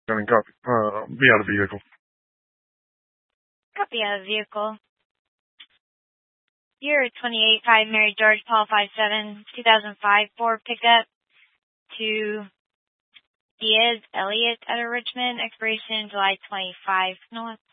Gunning copy. Be out of vehicle. Copy out of vehicle. Year 28-5 Mary George Paul 57 2005 Ford pickup to Diaz Elliott out of Richmond. Expiration July 25 North.